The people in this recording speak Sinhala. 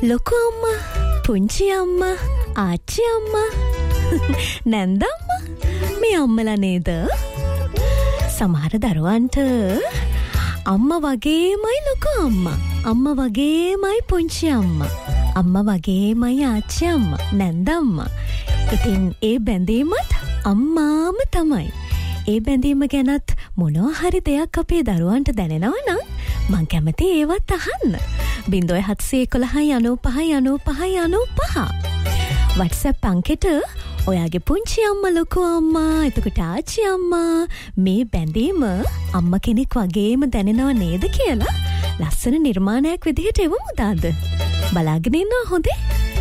ලොකු අම්මා, පුංචි අම්මා, ආච්චි අම්මා, නැන්දම්මා මේ අම්මලා නේද? සමහර දරුවන්ට අම්මා වගේමයි ලොකු අම්මා, අම්මා වගේමයි පුංචි අම්මා, අම්මා වගේමයි ආච්චි අම්මා, නැන්දම්මා. ඉතින් ඒ බැඳීමත් අම්මාම තමයි. ඒ බැඳීම ගැනත් මොනවා හරි දෙයක් අපේ දරුවන්ට දැනෙනවා නම් මං කැමති ඒවත් අහන්න. 0711959595 WhatsApp අංකෙට ඔයාගේ පුංචි අම්මා, ලොකු අම්මා, එතකොට ආච්චි අම්මා මේ බැඳීම අම්මා කෙනෙක් වගේම දැනෙනව නේද කියලා ලස්සන නිර්මාණයක් විදිහට එවමුද අද? බලාගෙන ඉන්නවා හොඳේ.